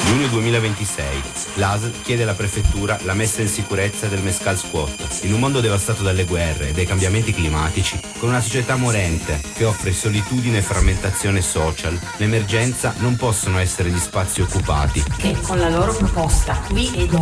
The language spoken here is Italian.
Giugno 2026. L'ASL chiede alla prefettura la messa in sicurezza del Mescal Squat. In un mondo devastato dalle guerre e dai cambiamenti climatici, con una società morente che offre solitudine e frammentazione social, l'emergenza non possono essere gli spazi occupati che con la loro proposta qui ed